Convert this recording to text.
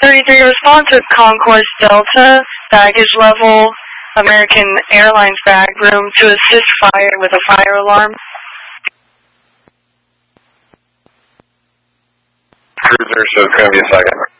33, respond to Concourse Delta, baggage level, American Airlines bag room to assist fire with a fire alarm. Cruiser, so it's going to be a second.